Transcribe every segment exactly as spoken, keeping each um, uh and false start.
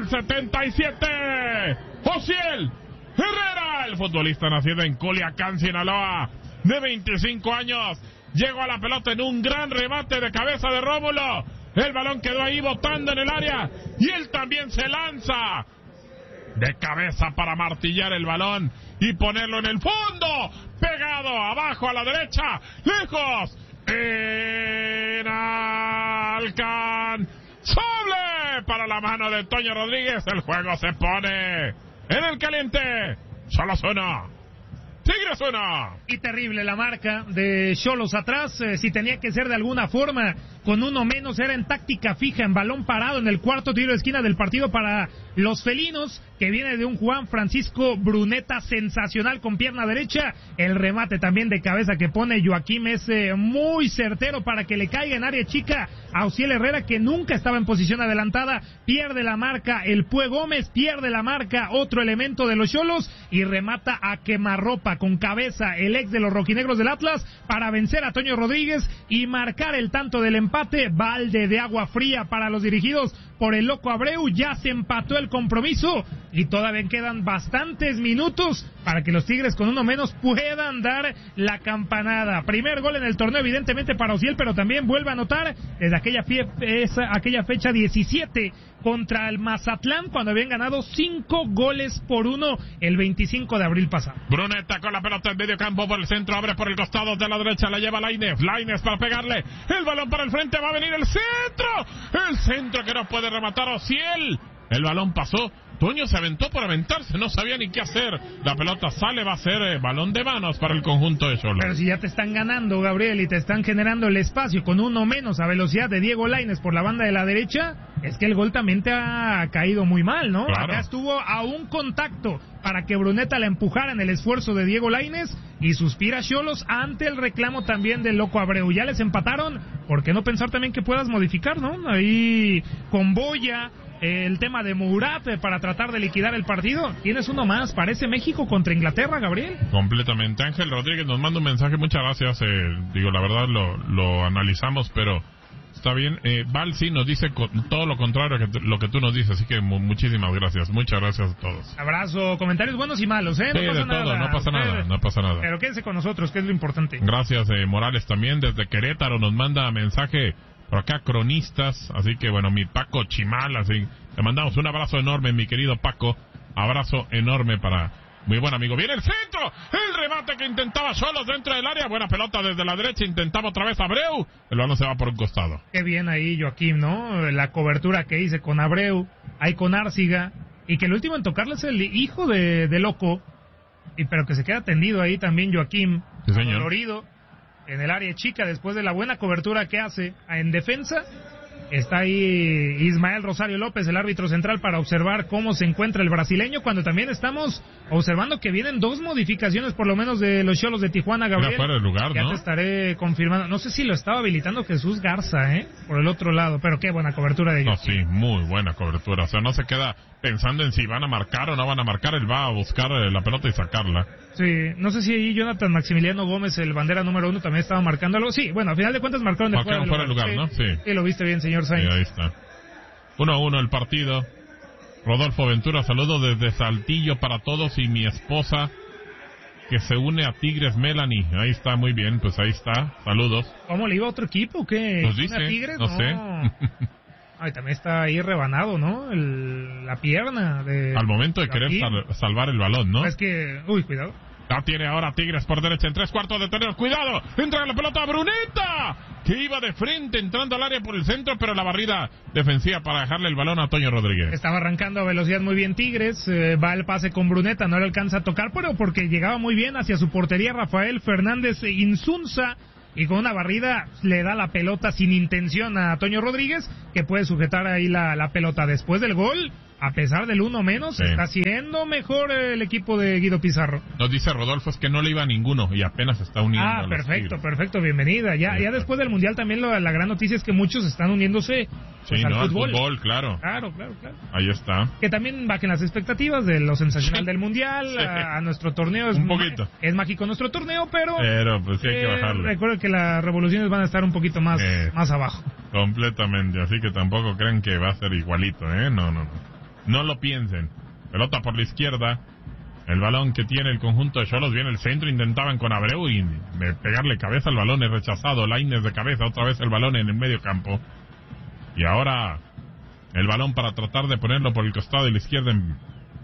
el setenta y siete. Osiel Herrera, el futbolista nacido en Culiacán, Sinaloa, de veinticinco años, llegó a la pelota en un gran remate de cabeza de Rómulo. El balón quedó ahí botando en el área y él también se lanza de cabeza para martillar el balón y ponerlo en el fondo, pegado abajo a la derecha, lejos, inalcanzable para la mano de Toño Rodríguez. El juego se pone en el caliente. Solo suena Tigres uno. Y terrible la marca de Xolos atrás. Eh, si tenía que ser de alguna forma con uno menos, era en táctica fija, en balón parado, en el cuarto tiro de esquina del partido para los felinos, que viene de un Juan Francisco Bruneta sensacional con pierna derecha. El remate también de cabeza que pone Joaquim es eh, muy certero para que le caiga en área chica a Osiel Herrera, que nunca estaba en posición adelantada. Pierde la marca el Pue Gómez, pierde la marca otro elemento de los Xolos y remata a quemarropa con cabeza el ex de los rojinegros del Atlas para vencer a Toño Rodríguez y marcar el tanto del empate. Balde de agua fría para los dirigidos por el Loco Abreu. Ya se empató el compromiso y todavía quedan bastantes minutos para que los Tigres con uno menos puedan dar la campanada. Primer gol en el torneo evidentemente para Osiel, pero también vuelve a anotar desde aquella, fie- esa, aquella fecha diecisiete contra el Mazatlán, cuando habían ganado cinco goles por uno el veinticinco de abril pasado. Bruneta con la pelota en medio campo por el centro, abre por el costado de la derecha, la lleva Lainez, Lainez para pegarle, el balón para el frente, va a venir el centro, el centro que no puede rematar Osiel, el balón pasó, Toño se aventó por aventarse, no sabía ni qué hacer, la pelota sale, va a ser eh, balón de manos para el conjunto de Xolos. Pero si ya te están ganando, Gabriel, y te están generando el espacio con uno menos a velocidad de Diego Lainez por la banda de la derecha, es que el gol también te ha caído muy mal, ¿no? Claro. Acá estuvo a un contacto para que Bruneta la empujara en el esfuerzo de Diego Lainez y suspira Xolos ante el reclamo también del Loco Abreu. Ya les empataron, ¿por qué no pensar también que puedas modificar, no? Ahí con Boya, el tema de Murat eh, para tratar de liquidar el partido. Tienes uno más, parece México contra Inglaterra, Gabriel. Completamente. Ángel Rodríguez nos manda un mensaje, muchas gracias, eh, digo, la verdad lo, lo analizamos, pero está bien. eh, Val sí nos dice co- todo lo contrario que t- lo que tú nos dices, así que mu- muchísimas gracias, muchas gracias a todos. Abrazo, comentarios buenos y malos, ¿eh? No Sí, pasa de nada. todo, no pasa nada, Ustedes- no pasa nada. Pero quédense con nosotros, que es lo importante. Gracias, eh, Morales también, desde Querétaro nos manda mensaje por acá, cronistas, así que bueno, mi Paco Chimal, así, te mandamos un abrazo enorme, mi querido Paco, abrazo enorme para muy buen amigo. Viene el centro, el remate que intentaba Xolos dentro del área, buena pelota desde la derecha, intentaba otra vez Abreu, el balón se va por un costado. Qué bien ahí, Joaquim, ¿no? La cobertura que hice con Abreu, ahí con Árciga, y que el último en tocarle es el hijo de, de Loco, y pero que se queda tendido ahí también Joaquim, Sí, señor. dolorido, en el área chica, después de la buena cobertura que hace en defensa. Está ahí Ismael Rosario López, el árbitro central, para observar cómo se encuentra el brasileño, cuando también estamos observando que vienen dos modificaciones por lo menos de los Xolos de Tijuana, Gabriel. Era fuera de lugar, ya ¿no? te estaré confirmando. No sé si lo estaba habilitando Jesús Garza, ¿eh? Por el otro lado, pero qué buena cobertura de ellos. No, sí, muy buena cobertura, o sea, no se queda pensando en si van a marcar o no van a marcar, él va a buscar eh, la pelota y sacarla. Sí, no sé si ahí Jonathan Maximiliano Gómez, el bandera número uno, también estaba marcando algo. Sí, bueno, a final de cuentas marcaron de Marcaron fuera de fuera lugar, de lugar, ¿no? Sí. Sí, lo viste bien, señor Sí, Sainz. ahí está. Uno a uno el partido. Rodolfo Ventura, saludos desde Saltillo para todos y mi esposa que se une a Tigres, Melanie. Ahí está, muy bien, pues ahí está. Saludos. ¿Cómo le iba a otro equipo o qué? Nos ¿Una dice, Tigres? no sé. Ay, también está ahí rebanado, ¿no? El, la pierna de... Al momento de querer Joaquín. sal- salvar el balón, ¿no? Es que... Uy, cuidado. La tiene ahora Tigres por derecha en tres cuartos de terreno. ¡Cuidado! Entra la pelota a Bruneta, que iba de frente entrando al área por el centro, pero la barrida defensiva para dejarle el balón a Toño Rodríguez. Estaba arrancando a velocidad muy bien Tigres, eh, va el pase con Bruneta, no le alcanza a tocar, pero porque llegaba muy bien hacia su portería Rafael Fernández Insunza, y con una barrida le da la pelota sin intención a Toño Rodríguez, que puede sujetar ahí la, la pelota. Después del gol, a pesar del uno menos, Sí. está siendo mejor el equipo de Guido Pizarro. Nos dice Rodolfo, es que no le iba a ninguno y apenas está uniendo a Ah, los perfecto, Tigres. perfecto, bienvenida. Ya, Sí, ya está. después del Mundial también lo, la gran noticia es que muchos están uniéndose pues, Sí, al, no, fútbol. al fútbol, claro. Claro, claro, claro. Ahí está. Que también bajen las expectativas de lo sensacional Sí. del Mundial, Sí. a, a nuestro torneo. Es Un ma- poquito. Es mágico nuestro torneo, pero... Pero pues sí hay que eh, bajarle. recuerden que las revoluciones van a estar un poquito más, Eh. más abajo. Completamente, así que tampoco creen que va a ser igualito, ¿eh? No, no, no. No lo piensen. Pelota por la izquierda. El balón que tiene el conjunto de Xolos viene el centro. Intentaban con Abreu y de pegarle cabeza al balón es rechazado. Lainez de cabeza. Otra vez el balón en el medio campo. Y ahora el balón para tratar de ponerlo por el costado de la izquierda en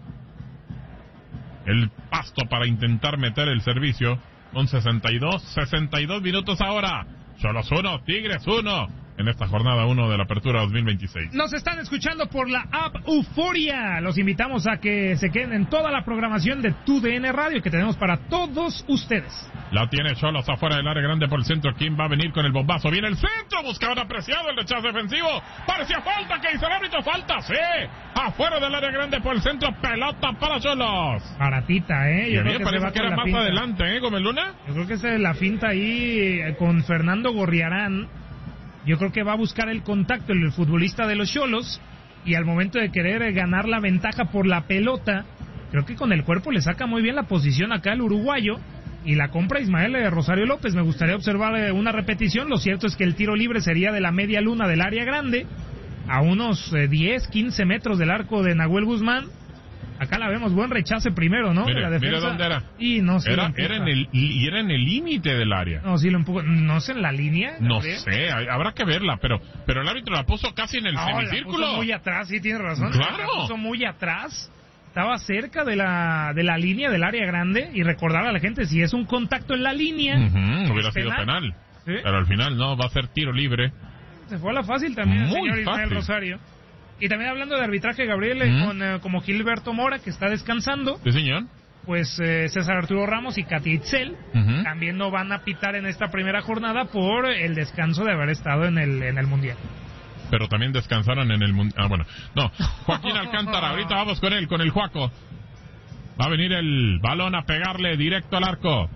el pasto para intentar meter el servicio. Con sesenta y dos, sesenta y dos minutos ahora. Xolos uno, Tigres uno. En esta jornada uno de la Apertura dos mil veintiséis. Nos están escuchando por la app Euforia. Los invitamos a que se queden en toda la programación de Tu D N Radio que tenemos para todos ustedes. La tiene Xolos afuera del área grande por el centro. ¿Quién va a venir con el bombazo? Viene el centro, buscaban apreciado el rechazo defensivo. Parecía falta, que dice el árbitro, falta, sí. Afuera del área grande por el centro, pelota para Xolos. Baratita, ¿eh? Yo y a mí me parece que era más finta. Adelante, ¿eh, Gómez Luna? Yo creo que esa es la finta ahí con Fernando Gorriarán. Yo creo que va a buscar el contacto el futbolista de los Xolos y al momento de querer ganar la ventaja por la pelota, creo que con el cuerpo le saca muy bien la posición acá el uruguayo y la compra Ismael Rosario López. Me gustaría observar una repetición. Lo cierto es que el tiro libre sería de la media luna del área grande a unos diez, quince metros del arco de Nahuel Guzmán. Acá la vemos, buen rechace primero, ¿no? Mire, de la defensa. mire dónde era. Y no sé. Era, era en el y era en el límite del área. No, sí lo empujo. No sé en la línea. No ¿Gabriel? sé, habrá que verla, pero pero el árbitro la puso casi en el no, semicírculo. La puso muy atrás, sí tiene razón. Claro. La puso muy atrás. Estaba cerca de la de la línea del área grande y recordar a la gente si es un contacto en la línea. Uh-huh, hubiera sido penal. penal. ¿Sí? Pero al final no, va a ser tiro libre. Se fue a la fácil también muy el señor fácil. Ismael Rosario. Y también hablando de arbitraje, Gabriel, ¿Mm? con eh, como Gilberto Mora, que está descansando. Sí, señor. Pues eh, César Arturo Ramos y Katy Itzel uh-huh. también no van a pitar en esta primera jornada por el descanso de haber estado en el en el Mundial. Pero también descansaron en el Mundial. Ah, bueno. No, Joaquín Alcántara, ahorita vamos con él, con el Juaco. Va a venir el balón a pegarle directo al arco.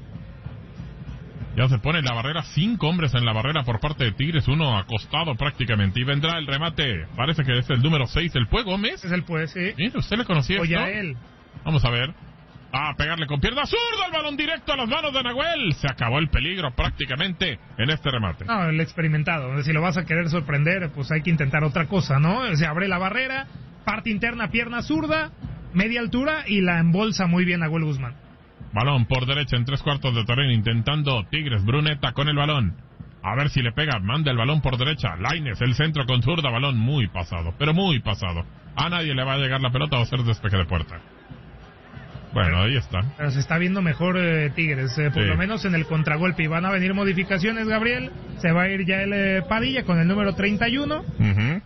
Ya se pone la barrera, cinco hombres en la barrera por parte de Tigres, uno acostado prácticamente. Y vendrá el remate, parece que es el número seis, el Pue Gómez. Es el Pue, sí. Mira, ¿usted le conocía Oye, esto? a él. Vamos a ver. A pegarle con pierna zurda el balón directo a las manos de Nahuel. Se acabó el peligro prácticamente en este remate. No, el experimentado. Si lo vas a querer sorprender, pues hay que intentar otra cosa, ¿no? Se abre la barrera, parte interna, pierna zurda, media altura y la embolsa muy bien Nahuel Guzmán. Balón por derecha en tres cuartos de terreno intentando Tigres. Bruneta con el balón. A ver si le pega. Manda el balón por derecha. Lainez, el centro con zurda. Balón muy pasado. Pero muy pasado. A nadie le va a llegar la pelota. Va a ser despeje de puerta. Bueno, pero, ahí está. Pero se está viendo mejor eh, Tigres. Eh, por sí. lo menos en el contragolpe. Y van a venir modificaciones, Gabriel. Se va a ir ya el eh, Padilla con el número treinta y uno. Uh-huh.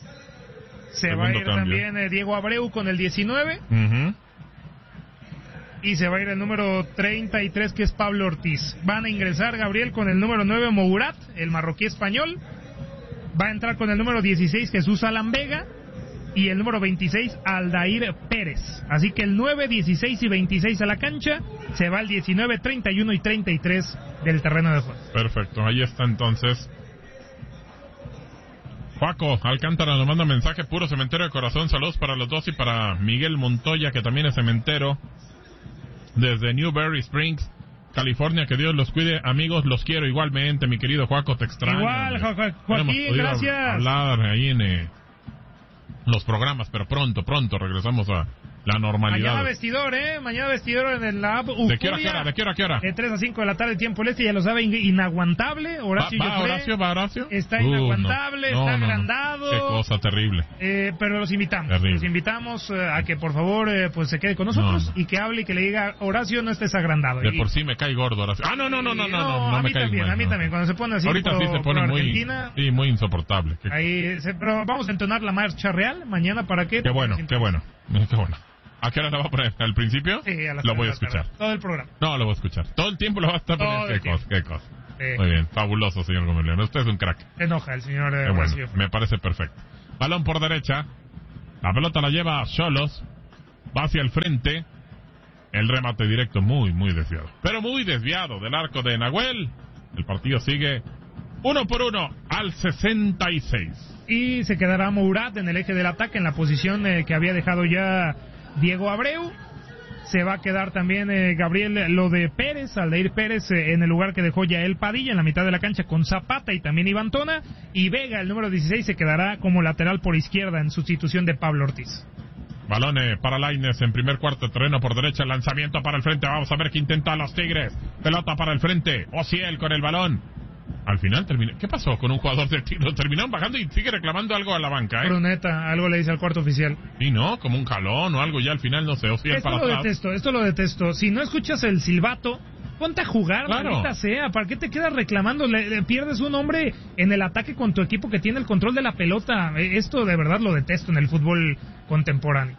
Se Segundo va a ir cambio. también eh, Diego Abreu con el diecinueve. Uh-huh. Y se va a ir el número treinta y tres, que es Pablo Ortiz. Van a ingresar, Gabriel, con el número nueve, Mourat, el marroquí español. Va a entrar con el número dieciséis, Jesús Alan Vega. Y el número veintiséis, Aldair Pérez. Así que el nueve, dieciséis y veintiséis a la cancha. Se va el diecinueve, treinta y uno y treinta y tres del terreno de juego. Perfecto, ahí está entonces. Juaco Alcántara nos manda mensaje: puro cementero de corazón. Saludos para los dos y para Miguel Montoya, que también es cementero. Desde Newberry Springs, California, que Dios los cuide, amigos, los quiero igualmente, mi querido Juaco, te extraño. Igual, jo, jo, Joaquín, gracias. Hablar ahí en eh, los programas, pero pronto, pronto regresamos a la normalidad. Mañana vestidor, ¿eh? Mañana vestidor en la app Euforia. ¿De qué hora a qué hora? ¿De qué hora a qué hora? De tres a cinco de la tarde, tiempo del este, ya lo sabe, inaguantable. Horacio, ¿Va, va Horacio? ¿Va Horacio? Está uh, inaguantable, no, no, está no, agrandado. No. Qué cosa terrible. Eh, pero los invitamos. Terrible. Los invitamos eh, a que por favor eh, pues se quede con nosotros no, no. y que hable y que le diga: Horacio, no estés agrandado. De y... por sí me cae gordo Horacio. Ah, no, no, no, no, no, no, no, no a me mí cae también, mal, a mí no. también. Cuando se pone así ahorita pro, sí se pone muy, sí, muy insoportable. Qué... Ahí, se, pero vamos a entonar la marcha real mañana para que... Qué bueno, qué bueno, qué bueno. ¿A qué hora la va a poner? ¿Al principio? Sí, a las lo voy a escuchar. Tarde. Todo el programa. No, lo voy a escuchar. Todo el tiempo lo va a estar poniendo. Qué cosa, qué cosa. Sí. Muy bien, fabuloso, señor Gómez León. Usted es un crack. Se enoja el señor eh, bueno, me parece perfecto. Balón por derecha. La pelota la lleva Xolos. Va hacia el frente. El remate directo muy, muy desviado. Pero muy desviado del arco de Nahuel. El partido sigue uno por uno al sesenta y seis. Y se quedará Mourat en el eje del ataque, en la posición eh, que había dejado ya Diego Abreu. Se va a quedar también eh, Gabriel lo de Pérez, Aldair Pérez, eh, en el lugar que dejó ya el Padilla, en la mitad de la cancha con Zapata y también Iván Tona. Y Vega, el número dieciséis, se quedará como lateral por izquierda en sustitución de Pablo Ortiz. Balón eh, para Lainez en primer cuarto, terreno por derecha, lanzamiento para el frente, vamos a ver qué intenta los Tigres, pelota para el frente, Ociel con el balón. Al final terminó. ¿Qué pasó con un jugador de Tigres? Terminaron bajando y sigue reclamando algo a la banca, ¿eh? Bruneta, algo le dice al cuarto oficial. Sí, ¿no? Como un jalón o algo, ya al final no sé, Ociel esto para lo atrás. detesto, esto lo detesto. Si no escuchas el silbato, ponte a jugar, Claro. maldita sea. ¿Para qué te quedas reclamando? Le, le pierdes un hombre en el ataque con tu equipo que tiene el control de la pelota. Esto de verdad lo detesto en el fútbol contemporáneo.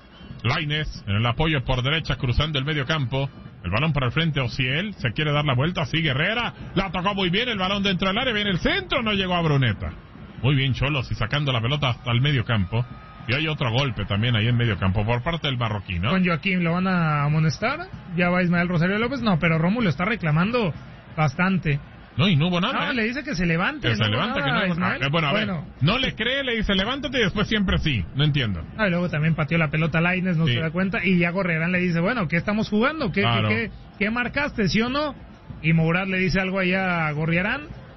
Lainez en el apoyo por derecha, cruzando el medio campo. El balón para el frente, Ociel se quiere dar la vuelta, sigue Herrera, la tocó muy bien, el balón dentro del área, viene el centro, no llegó a Bruneta. Muy bien Xolos y sacando la pelota hasta el medio campo. Y hay otro golpe también ahí en medio campo por parte del marroquí, ¿no? Con Joaquín lo van a amonestar, ya va Ismael Rosario López, no, pero Rómulo está reclamando bastante. No, y no hubo nada. No, ¿eh? le dice que se levante. Que se no levante, nada, que no. Ismael. Ah, bueno, a ver, bueno. no le cree, le dice levántate y después siempre sí. No entiendo. Ah, y luego también pateó la pelota Lainez, no Sí. se da cuenta, y ya Gorriarán le dice, bueno, ¿qué estamos jugando? ¿Qué, Claro. qué, qué, qué marcaste, sí o no? Y Mourad le dice algo allá a Gorriarán.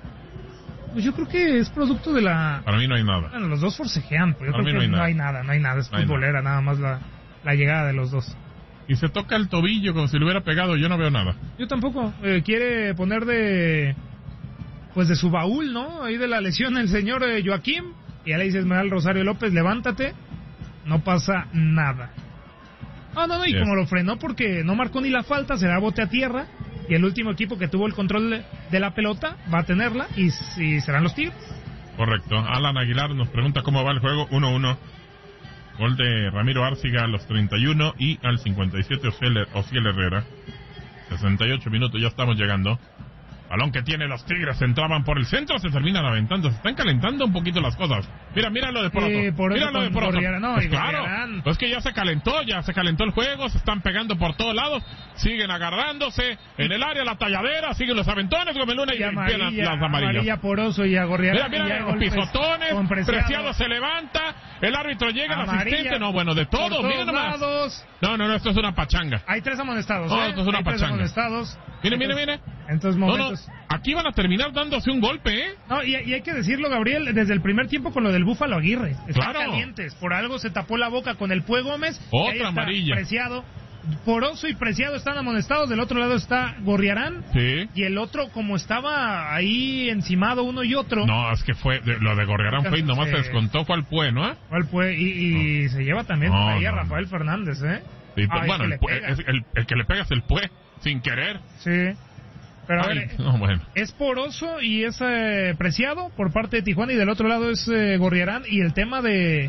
Pues yo creo que es producto de la... Para mí no hay nada. Bueno, los dos forcejean, pero yo Para creo mí que no no hay hay nada. nada, no hay nada, es No hay futbolera nada más la, la llegada de los dos. Y se toca el tobillo como si le hubiera pegado, yo no veo nada. Yo tampoco, eh, quiere poner de... Pues de su baúl, ¿no? Ahí de la lesión el señor eh, Joaquín. Y ya le dice Esmeralda Rosario López, levántate. No pasa nada. No, no, no, y Yes. como lo frenó porque no marcó ni la falta, se da bote a tierra. Y el último equipo que tuvo el control de, de la pelota va a tenerla y, y serán los Tigres. Correcto. Alan Aguilar nos pregunta cómo va el juego. uno uno. Gol de Ramiro Árciga a los treinta y uno y al cincuenta y siete Ociel, Ociel Herrera. sesenta y ocho minutos, ya estamos llegando. Balón que tiene los Tigres, entraban por el centro, se terminan aventando, se están calentando un poquito las cosas. Mira, mira lo de Poroto. Eh, por mira eso lo de con Poroto. Gorriarán, no, Pues y claro, Gorriarán. pues que ya se calentó, ya se calentó el juego, se están pegando por todos lados, siguen agarrándose en el área, la talladera, siguen los aventones, Gomeluna y, Y y amarilla, las, las amarillas. amarilla Poroso y a Gorriarán. Mira, y ya mira, los golpes pisotones, con Preciado. Preciado se levanta, el árbitro llega, el Amarilla asistente, no, bueno, de por todo, todos mira nomás. lados. No, no, no, esto es una pachanga. Hay tres amonestados, Oh, ¿eh? esto es una Hay tres pachanga. amonestados. Mire, mire, Entonces- mire. Entonces, No, no, momentos... aquí van a terminar dándose un golpe, ¿eh? No, y, y hay que decirlo, Gabriel, desde el primer tiempo con lo del Búfalo Aguirre. Están Claro. calientes. Por algo se tapó la boca con el Pue Gómez. Otra Ahí está amarilla. Preciado. Poroso y Preciado están amonestados. Del otro lado está Gorriarán. Sí. Y el otro, como estaba ahí encimado uno y otro. No, es que fue, de- lo de Gorriarán fue y nomás se Sí. descontó, fue al Pue, ¿no? ¿Cuál Pue? Y, y se lleva también No, ahí a no, Rafael Fernández, ¿eh? Sí, pues, Ay, bueno, que el, le Pue- pega. es el, el que le pega es el Pue, sin querer. Sí. Pero a Ay, ver, no, bueno. es Poroso y es eh, Preciado por parte de Tijuana y del otro lado es eh, Gorriarán. Y el tema de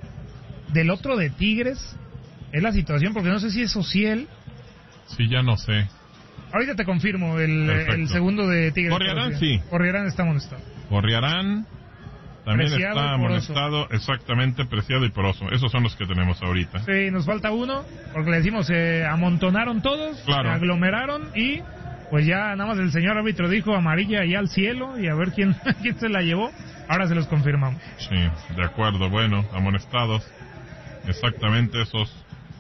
del otro de Tigres es la situación, porque no sé si es Ociel. Sí, ya no sé. Ahorita te confirmo el, Perfecto. el segundo de Tigres. Gorriarán, sí. Gorriarán está amonestado. Gorriarán también Preciado está y Poroso. amonestado, exactamente, Preciado y Poroso. Esos son los que tenemos ahorita. Sí, nos falta uno, porque le decimos, se amontonaron todos, Claro. se aglomeraron y pues ya nada más el señor árbitro dijo amarilla allá al cielo y a ver quién, quién se la llevó. Ahora se los confirmamos. Sí, de acuerdo, bueno, amonestados. Exactamente esos.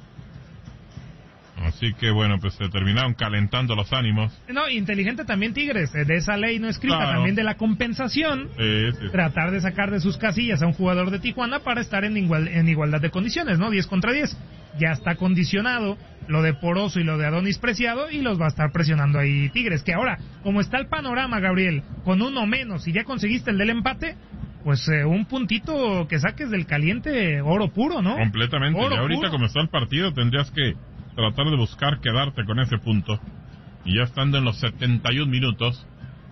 Así que bueno, pues se terminaron calentando los ánimos. No, inteligente también Tigres, eh, de esa ley no escrita, Claro. también de la compensación, Sí, sí. tratar de sacar de sus casillas a un jugador de Tijuana para estar en, igual, en igualdad de condiciones, ¿no? diez contra diez. Ya está condicionado lo de Poroso y lo de Adonis Preciado y los va a estar presionando ahí Tigres. Que ahora, como está el panorama, Gabriel, con uno menos y ya conseguiste el del empate, pues eh, un puntito que saques del caliente, oro puro, ¿no? Completamente. Oro Y ahorita puro. como está el partido tendrías que tratar de buscar quedarte con ese punto. Y ya estando en los setenta y un minutos.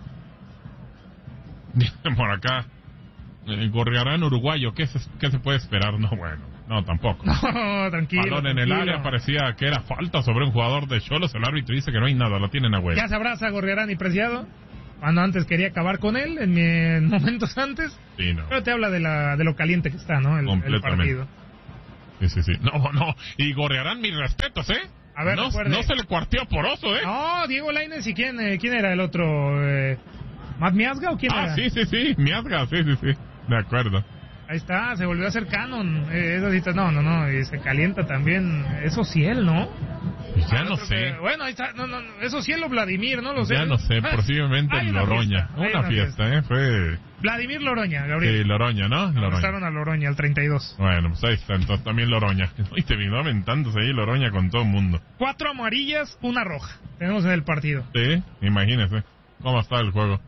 Dicen por acá, el Gorriarán uruguayo, ¿qué se, ¿qué se puede esperar? No, bueno, no, tampoco. No, tranquilo. Balón en el tranquilo. área, parecía que era falta sobre un jugador de Xolos. El árbitro dice que no hay nada, lo tienen a huevo. Ya se abraza Gorriarán y Preciado. Cuando antes quería acabar con él, en, mi- en momentos antes. Sí, no. Pero te habla de, la, de lo caliente que está, ¿no? El, el Completamente. partido. Sí, sí, sí. No, no. Y Gorriarán, mis respetos, ¿eh? A ver, no, recuerde. no se le cuarteó Poroso, ¿eh? No, Diego Lainez y quién, eh, quién era el otro. Eh, ¿Matt Miazga o quién ah, era? sí, sí, sí. Miazga, sí, sí, sí. De acuerdo. Ahí está, se volvió a hacer canon. Eh, esa cita, no, no, no, y se calienta también. Eso sí, él, ¿no? Pues ya no sé. Que, bueno, ahí está, no, no, eso sí es lo Vladimir, ¿no? Lo sé. Ya no sé, posiblemente Hay una Loroña. fiesta, Una, hay una fiesta, fiesta. ¿eh? Fue... Vladimir Loroña, Gabriel. Sí, Loroña, ¿no? Loroña. Arrestaron a Loroña, al treinta y dos. Bueno, pues ahí está, entonces también Loroña. Y te vino aventándose ahí Loroña con todo el mundo. Cuatro amarillas, una roja. Tenemos en el partido. Sí, imagínese cómo está el juego.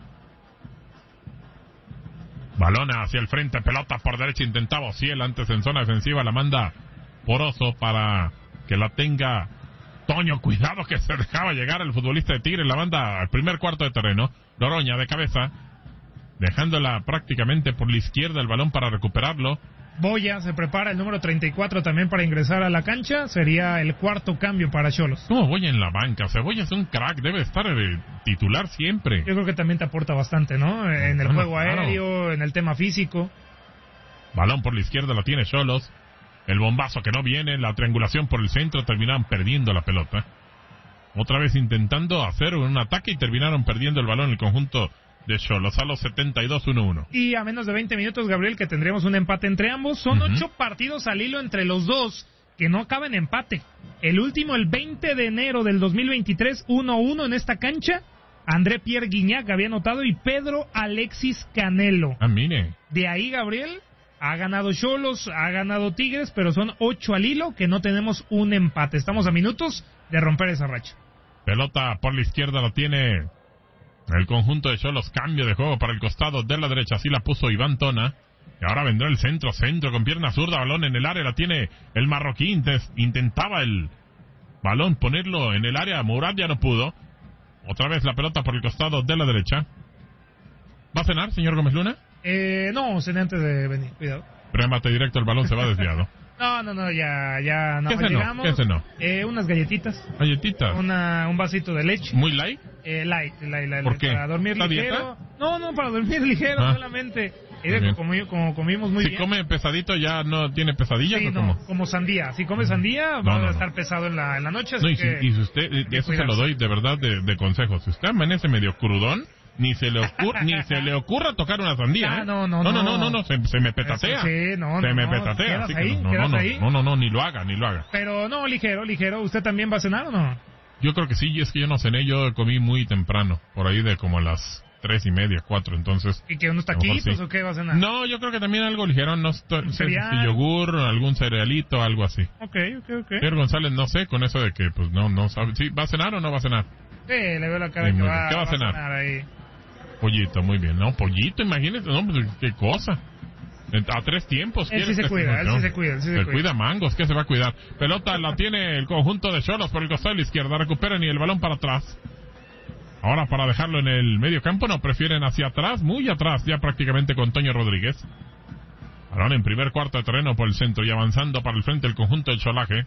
Balón hacia el frente, pelota por derecha, intentaba Ociel antes en zona defensiva, la manda Poroso para que la tenga Toño. Cuidado que se dejaba llegar el futbolista de Tigres, la manda al primer cuarto de terreno. Loroña de cabeza, dejándola prácticamente por la izquierda el balón para recuperarlo. Boya se prepara, el número treinta y cuatro también para ingresar a la cancha. Sería el cuarto cambio para Xolos. ¿Cómo Boya en la banca? O sea, Boya es un crack, debe estar eh, titular siempre. Yo creo que también te aporta bastante, ¿no? En el Bueno, juego claro. aéreo, en el tema físico. Balón por la izquierda, la tiene Xolos. El bombazo que no viene, la triangulación por el centro, terminaron perdiendo la pelota. Otra vez intentando hacer un ataque y terminaron perdiendo el balón el conjunto de Xolos a los setenta y dos, uno uno. Y a menos de veinte minutos, Gabriel, que tendríamos un empate entre ambos. Son Uh-huh. ocho partidos al hilo entre los dos que no acaban en empate. El último, el veinte de enero del dos mil veintitrés, uno uno en esta cancha. André Pierre Guignac había anotado y Pedro Alexis Canelo. Ah, mire. De ahí, Gabriel, ha ganado Xolos, ha ganado Tigres, pero son ocho al hilo que no tenemos un empate. Estamos a minutos de romper esa racha. Pelota por la izquierda la tiene el conjunto de Xolos. Cambio de juego para el costado de la derecha. Así la puso Iván Tona. Y ahora vendrá el centro, centro con pierna zurda. Balón en el área, la tiene el marroquí. Intentaba el balón ponerlo en el área. Mourad ya no pudo. Otra vez la pelota por el costado de la derecha. ¿Va a cenar, señor Gómez Luna? Eh, no, cené antes de venir, cuidado. Remate directo, el balón se va desviado. No, no, no, ya, ya no ¿Qué cenó? llegamos. ¿Qué cenó? Eh, unas galletitas, Galletitas. una, un vasito de leche. ¿Muy light? Eh, light, light, light, ¿Por light, qué? para dormir ¿Está ligero. dieta? No, no, para dormir ligero Ah. solamente. Y Muy de bien. como, como comimos muy si bien. come pesadito ya no tiene pesadillas Sí, o no, cómo? como sandía. Si come sandía, No, va no, a no. estar pesado en la, en la noche. Así No, y, si, que, y si usted, eh, eso se lo cuidarse. doy de verdad de, de consejo. Si usted amanece medio crudón, ni se le ocurra, ni se le ocurra tocar una sandía. Ah, ¿eh? no, no, no, no. no, no, no, se, se me petatea. Eso sí, no, se no, me no. petatea. ¿Quedas así que ahí? no, no, ¿Quedas no, ahí? no, no, no, ni lo haga, ni lo haga. Pero no, ligero, ligero. ¿Usted también va a cenar o no? Yo creo que sí, y es que yo no cené, yo comí muy temprano, por ahí de como a las tres y media, cuatro, entonces... ¿Y que unos a lo mejor taquitos sí. o qué va a cenar? No, yo creo que también algo ligero, no estoy, cereal. si yogur, algún cerealito, algo así. Ok, ok, ok. Señor González, no sé, con eso de que, pues, no, no sabe, ¿sí, va a cenar o no va a cenar? Sí, le veo la cara Sí, que muy va, bien. ¿Qué va a cenar? ahí. Pollito, muy bien, ¿no? Pollito, imagínese, no, pues, qué cosa. A tres tiempos. Él sí ¿quieres se que cuida, él no? sí se cuida, él sí se Se cuida. cuida mangos, ¿qué se va a cuidar? Pelota la tiene el conjunto de Xolos por el costado de la izquierda, recuperan y el balón para atrás. Ahora para dejarlo en el medio campo, no, prefieren hacia atrás, muy atrás, ya prácticamente con Toño Rodríguez. Balón en primer cuarto de terreno por el centro y avanzando para el frente el conjunto del Cholaje.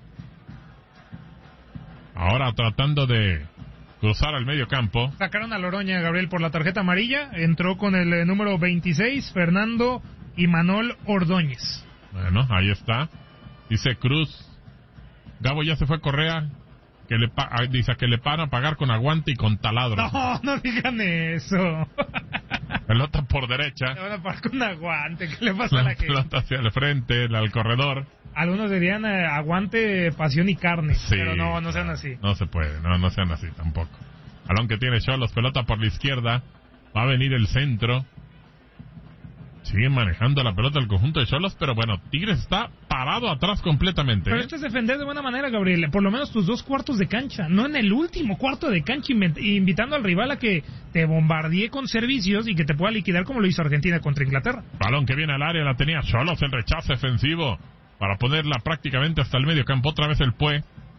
Ahora tratando de cruzar al medio campo. Sacaron a Loroña, Gabriel, por la tarjeta amarilla. Entró con el eh, número veintiséis, Fernando Imanol Ordóñez. Bueno, ahí está. Dice Cruz. Gabo ya se fue a Correa. Que le pa ah, dice que le paran a pagar con aguante y con taladro. No, no digan eso. Pelota por derecha. Le van a parar con aguante. ¿Qué le pasa a La la gente? pelota hacia el frente, al corredor. Algunos dirían eh, aguante, pasión y carne. Sí, pero no, no sean así. No se puede, no, no sean así tampoco. Balón que tiene Xolos, pelota por la izquierda. Va a venir el centro. Sigue manejando la pelota el conjunto de Xolos, pero bueno, Tigres está parado atrás completamente. Pero ¿eh? esto es defender de buena manera, Gabriel. Por lo menos tus dos cuartos de cancha. No en el último cuarto de cancha, invitando al rival a que te bombardee con servicios y que te pueda liquidar como lo hizo Argentina contra Inglaterra. Balón que viene al área, la tenía Xolos, el rechazo defensivo para ponerla prácticamente hasta el medio campo. Otra vez el Pue.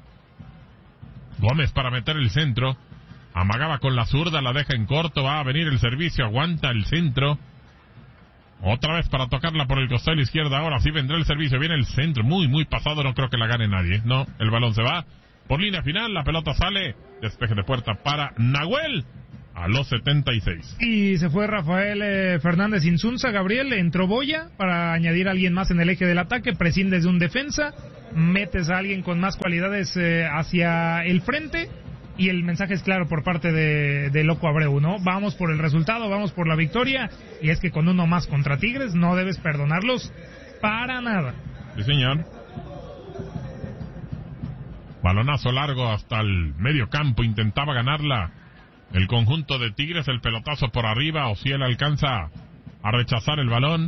Gómez para meter el centro. Amagaba con la zurda, la deja en corto. Va a venir el servicio, aguanta el centro. Otra vez para tocarla por el costado de la izquierda. Ahora sí vendrá el servicio. Viene el centro. Muy, muy pasado. No creo que la gane nadie. No, el balón se va por línea final. La pelota sale. Despeje de puerta para Nahuel. A los setenta y seis. Y se fue Rafael eh, Fernández Insunza, Gabriel. Entró Boya para añadir a alguien más en el eje del ataque. Prescindes de un defensa. Metes a alguien con más cualidades eh, hacia el frente. Y el mensaje es claro por parte de, de Loco Abreu, ¿no? Vamos por el resultado, vamos por la victoria. Y es que con uno más contra Tigres no debes perdonarlos para nada. Sí, señor. Balonazo largo hasta el medio campo, intentaba ganarla el conjunto de Tigres, el pelotazo por arriba, Ociel alcanza a rechazar el balón.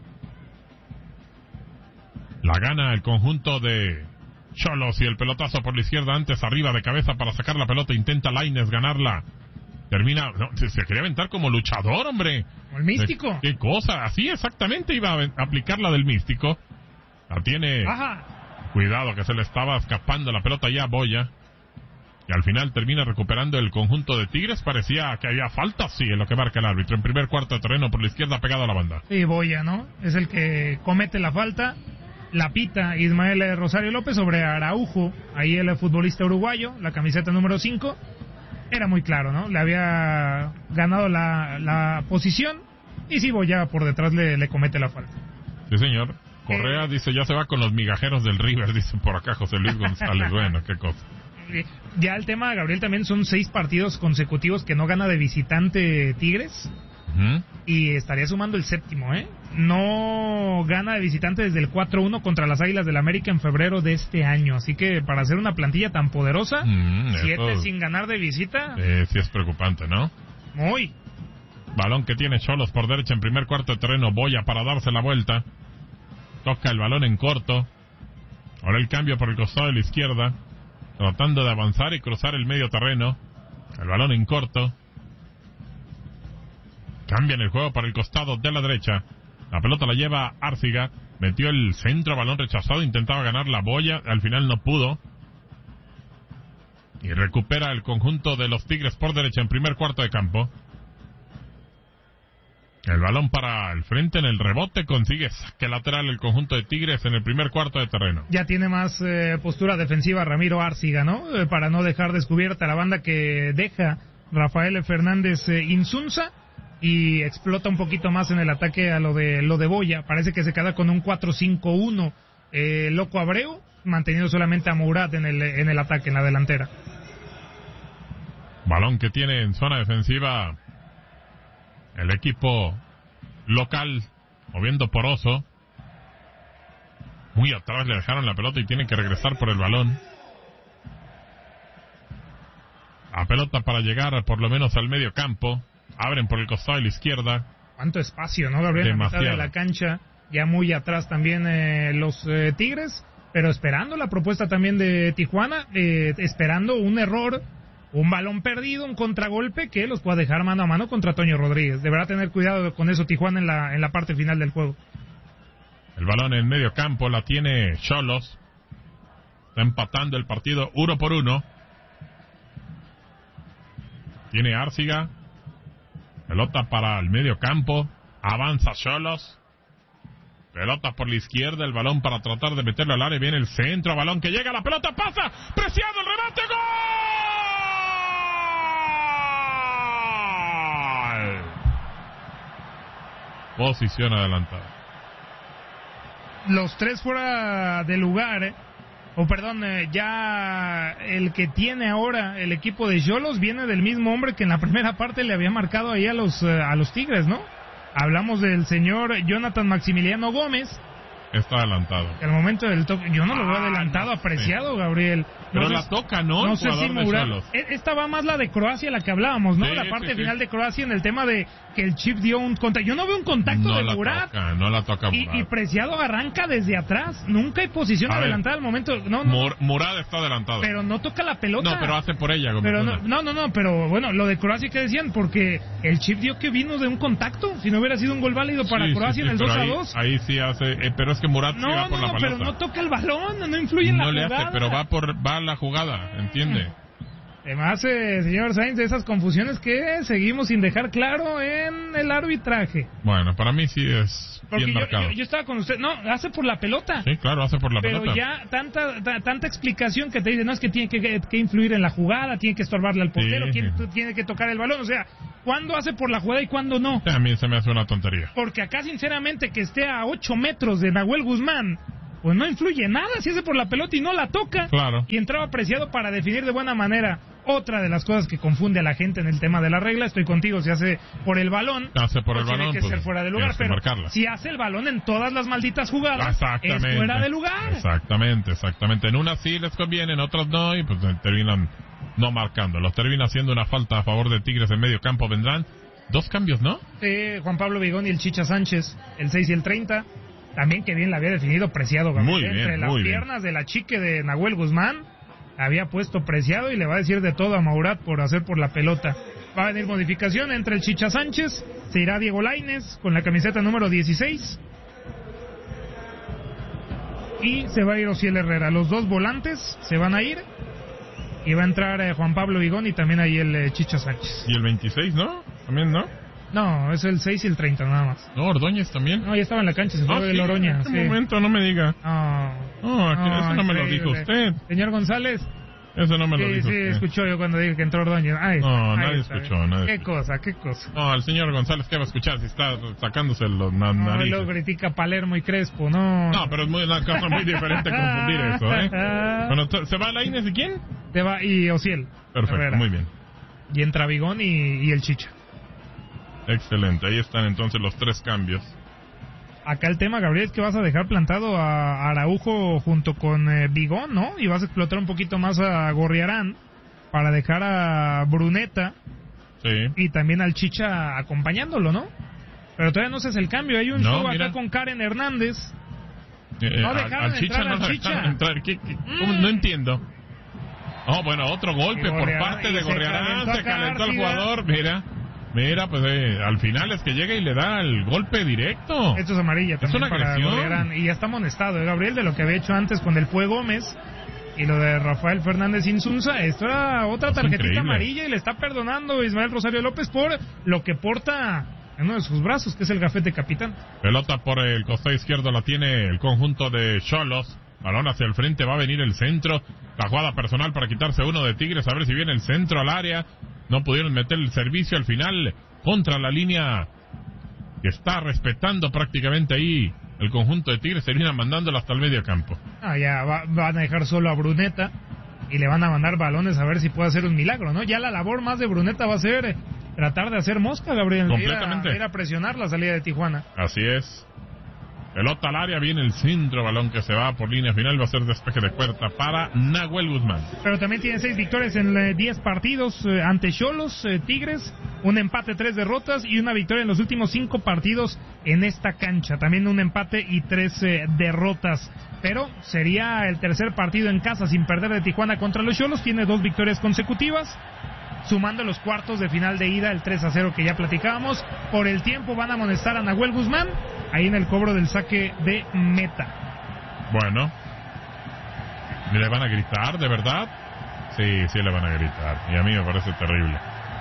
La gana el conjunto de Xolos y el pelotazo por la izquierda, antes arriba de cabeza para sacar la pelota, intenta Lainez ganarla. Termina, no, se, se quería aventar como luchador, hombre. Como el místico. ¿Qué cosa? Así exactamente iba a aplicar la del místico. La tiene... Ajá. Cuidado que se le estaba escapando la pelota ya a Boya. Y al final termina recuperando el conjunto de Tigres. Parecía que había falta, sí, en lo que marca el árbitro. En primer cuarto de terreno por la izquierda pegado a la banda. Sí, Boya, ¿no? Es el que comete la falta. La pita Ismael Rosario López sobre Araujo. Ahí el futbolista uruguayo, la camiseta número cinco. Era muy claro, ¿no? Le había ganado la, la posición. Y sí, Boya por detrás le, le comete la falta. Sí, señor. Correa eh, dice, ya se va con los migajeros del River, dice por acá José Luis González. Bueno, qué cosa. Ya el tema, Gabriel, también son seis partidos consecutivos que no gana de visitante Tigres. Uh-huh. Y estaría sumando el séptimo, ¿eh? No gana de visitante desde el cuatro uno contra las Águilas del América en febrero de este año. Así que para hacer una plantilla tan poderosa, uh-huh, siete sin ganar de visita. Eh, sí es preocupante, ¿no? Muy. Balón que tiene Xolos por derecha en primer cuarto de terreno. Boya para darse la vuelta. Toca el balón en corto. Ahora el cambio por el costado de la izquierda. Tratando de avanzar y cruzar el medio terreno. El balón en corto. Cambian el juego para el costado de la derecha. La pelota la lleva Árciga. Metió el centro, balón rechazado. Intentaba ganar la Boya. Al final no pudo. Y recupera el conjunto de los Tigres por derecha en primer cuarto de campo. El balón para el frente en el rebote, consigue saque lateral el conjunto de Tigres en el primer cuarto de terreno. Ya tiene más eh, postura defensiva Ramiro Árciga, ¿no? Eh, para no dejar descubierta la banda que deja Rafael Fernández eh, Insunza y explota un poquito más en el ataque a lo de lo de Boya. Parece que se queda con un cuatro cinco uno eh, Loco Abreu, manteniendo solamente a Murat en el, en el ataque, en la delantera. Balón que tiene en zona defensiva el equipo local, moviendo Poroso. Muy atrás le dejaron la pelota y tienen que regresar por el balón. La pelota para llegar por lo menos al medio campo. Abren por el costado de la izquierda. Cuánto espacio, ¿no, Gabriel? Demasiado. En la mitad de la cancha, ya muy atrás también eh, los eh, Tigres, pero esperando la propuesta también de Tijuana, eh, esperando un error, un balón perdido, un contragolpe que los pueda dejar mano a mano contra Toño Rodríguez. Deberá tener cuidado con eso Tijuana en la en la parte final del juego. El balón en medio campo la tiene Xolos. Está empatando el partido uno por uno. Tiene Árciga. Pelota para el medio campo. Avanza Xolos. Pelota por la izquierda. El balón para tratar de meterlo al área. Viene el centro. Balón que llega. La pelota pasa. Preciado el remate. ¡Gol! Posición adelantada. Los tres fuera de lugar, ¿eh? O perdón, eh, ya el que tiene ahora el equipo de Xolos viene del mismo hombre que en la primera parte le había marcado ahí a los, eh, a los Tigres, ¿no? Hablamos del señor Jonathan Maximiliano Gómez. Está adelantado. El momento del toque, yo no lo veo adelantado, ah, no, apreciado, sí. Gabriel. Pero no la sé, toca, ¿no? No sé si Murat. Esta va más la de Croacia, la que hablábamos, ¿no? Sí, la parte sí, final sí. de Croacia en el tema de que el chip dio un contacto. Yo no veo un contacto no de la Murat. Toca, no la toca y, y Preciado arranca desde atrás. Nunca hay posición A adelantada ver, al momento. No, no. Mur, Murat está adelantado. Pero no toca la pelota. No, pero hace por ella. Pero no, no, no, no, pero bueno, lo de Croacia que decían, porque el chip dio que vino de un contacto. Si no hubiera sido un gol válido para sí, Croacia sí, sí, en el dos a dos. Ahí, ahí sí hace, eh, pero es que Murat no, sí va no, por no, la pero pelota. no toca el balón, no influye en no la jugada. No le hace, pero va por va a la jugada, ¿entiende? Además, eh, señor Sainz, de esas confusiones que seguimos sin dejar claro en el arbitraje. Bueno, para mí sí es Porque bien yo, marcado. Yo, yo estaba con usted, no, hace por la pelota. Sí, claro, hace por la pero pelota. Pero ya tanta ta, tanta explicación que te dice, no, es que tiene que, que, que influir en la jugada, tiene que estorbarle al portero, sí. tiene, tiene que tocar el balón, o sea, ¿cuándo hace por la jugada y cuándo no? También se me hace una tontería. Porque acá, sinceramente, que esté a ocho metros de Nahuel Guzmán, pues no influye nada, si hace por la pelota y no la toca. Claro. Y entraba Preciado para definir de buena manera. Otra de las cosas que confunde a la gente en el tema de la regla, estoy contigo, si hace por el balón, hace por el pues balón, tiene que pues, ser fuera de lugar, pero marcarla. si hace el balón en todas las malditas jugadas, es fuera de lugar. Exactamente, exactamente. En unas sí les conviene, en otras no, y pues terminan no marcando. Los termina haciendo una falta a favor de Tigres en medio campo. Vendrán dos cambios, ¿no? Sí, Juan Pablo Vigón y el Chicha Sánchez, el seis y el treinta. También que bien la había definido Preciado, Gabriel. Muy bien, entre las muy piernas bien. de la chique de Nahuel Guzmán, había puesto Preciado y le va a decir de todo a Maurat por hacer por la pelota. Va a venir modificación entre el Chicha Sánchez, se irá Diego Lainez con la camiseta número dieciséis y se va a ir Ociel Herrera. Los dos volantes se van a ir y va a entrar eh, Juan Pablo Vigón y también ahí el eh, Chicha Sánchez. Y el veintiséis, ¿no? También, ¿no? No, es el seis y el treinta nada más. No, Ordóñez también. No, ya estaba en la cancha, se fue Ah, de sí, Loroña. en este Sí. momento, no me diga. Oh, No, aquí, oh, eso no me lo dijo increíble. usted. Señor González. Eso no me lo Sí, dijo sí, usted. escuchó yo cuando dije que entró Ordóñez. Ay, No, ahí nadie está. escuchó, nadie Qué escuchó. cosa, qué cosa. No, al señor González, ¿qué va a escuchar si está sacándose los na- No, narices? luego critica Palermo y Crespo, no. No, pero es muy, una cosa muy diferente confundir eso, ¿eh? Bueno, t- ¿se va Lainez y quién? Te va, y Ociel. Perfecto, Herrera. muy bien. Y entra Vigón y, y el Chicha. Excelente, ahí están entonces los tres cambios. Acá el tema, Gabriel, es que vas a dejar plantado a Araujo junto con eh, Vigón, ¿no? Y vas a explotar un poquito más a Gorriarán para dejar a Bruneta Sí. y también al Chicha acompañándolo, ¿no? Pero todavía no se hace el cambio. Hay un No, show mira. acá con Karen Hernández. Eh, No al- dejaron al Chicha entrar no al lo Chicha. dejaron entrar. ¿Qué, qué- cómo? Mm. No entiendo. Oh, bueno, otro golpe Y por Gorriarán- parte y de se Gorriarán. calentó Se a calentó el Cárcega. jugador. Mira, mira, pues eh, al final es que llega y le da el golpe directo. Esto es amarilla también una para agresión. Gorriarán. Y ya está amonestado, ¿eh, Gabriel? De lo que había hecho antes con el Fue Gómez y lo de Rafael Fernández Insunza. Esto era otra Es tarjetita increíble. amarilla y le está perdonando Ismael Rosario López por lo que porta en uno de sus brazos, que es el gafete capitán. Pelota por el costado izquierdo la tiene el conjunto de Xolos. Balón hacia el frente, va a venir el centro. La jugada personal para quitarse uno de Tigres, a ver si viene el centro al área. No pudieron meter el servicio al final contra la línea que está respetando prácticamente ahí el conjunto de Tigres. Termina mandándolo hasta el medio campo. Ah, ya va- van a dejar solo a Bruneta y le van a mandar balones a ver si puede hacer un milagro, ¿no? Ya la labor más de Bruneta va a ser eh, tratar de hacer mosca, Gabriel. de ir a- Completamente. de ir a presionar la salida de Tijuana. Así es. Pelota al área, viene el centro, balón que se va por línea final, va a ser despeje de puerta para Nahuel Guzmán. Pero también tiene seis victorias en eh, diez partidos eh, ante Xolos, eh, Tigres, un empate, tres derrotas y una victoria en los últimos cinco partidos en esta cancha. También un empate y tres eh, derrotas. Pero sería el tercer partido en casa sin perder de Tijuana contra los Xolos. Tiene dos victorias consecutivas, sumando los cuartos de final de ida, el tres a cero que ya platicábamos. Por el tiempo van a amonestar a Nahuel Guzmán, ahí en el cobro del saque de meta. Bueno. ¿Le van a gritar, de verdad? Sí, sí le van a gritar. Y a mí me parece terrible.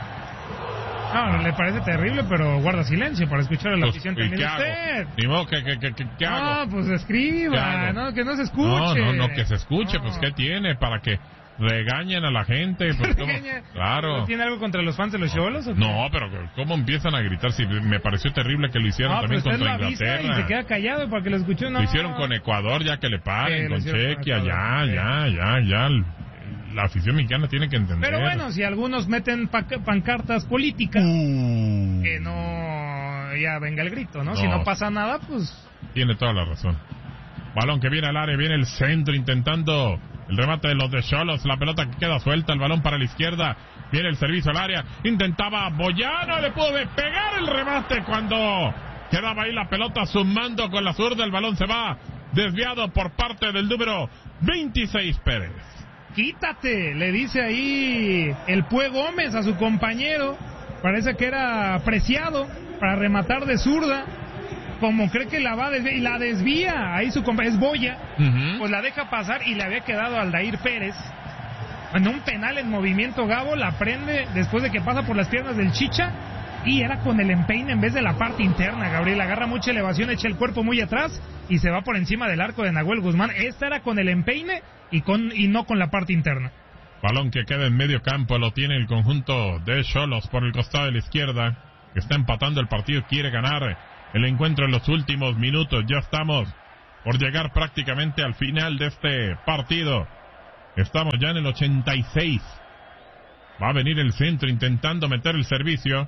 No, le parece terrible, pero guarda silencio para escuchar a la Pues, afición ¿y también qué de hago? usted. Ni modo, ¿qué, qué, qué, qué, qué hago? No, pues ¿Qué escriba, hago? no, que no se escuche. No, no, no, que se escuche, No. pues ¿qué tiene? Para que regañen a la gente. Pues, ¿cómo? Regaña. Claro. ¿Tiene algo contra los fans de los Xolos? o qué? No, pero ¿cómo empiezan a gritar? Si me pareció terrible que lo hicieron No, también pero usted contra lo avisa Inglaterra. y se queda callado para que lo escuche. No. Lo hicieron con Ecuador, ya que le paren, Sí, lo con hicieron con Chequia, ya, Ecuador, ya, ya, ya. La afición mexicana tiene que entender. Pero bueno, si algunos meten pa- pancartas políticas, Uh, que no ya venga el grito, ¿no? Si No. no pasa nada, pues Tiene toda la razón. Balón que viene al área, viene el centro intentando el remate de los de Xolos. La pelota que queda suelta, el balón para la izquierda. Viene el servicio al área. Intentaba Boyano, le pudo pegar el remate cuando quedaba ahí la pelota sumando con la zurda. El balón se va desviado por parte del número veintiséis Pérez. quítate, le dice ahí el Pue Gómez a su compañero. Parece que era apreciado para rematar de zurda. Como cree que la va a desviar y la desvía, ahí su compañero es Boya, Uh-huh. pues la deja pasar y le había quedado a Aldair Pérez. En un penal en movimiento, Gabo la prende después de que pasa por las piernas del Chicha y era con el empeine en vez de la parte interna. Gabriel agarra mucha elevación, echa el cuerpo muy atrás y se va por encima del arco de Nahuel Guzmán. Esta era con el empeine y con y no con la parte interna. Balón que queda en medio campo, lo tiene el conjunto de Xolos por el costado de la izquierda, que está empatando el partido, quiere ganar el encuentro en los últimos minutos. Ya estamos por llegar prácticamente al final de este partido. Estamos ya en el ochenta y seis. Va a venir el centro intentando meter el servicio.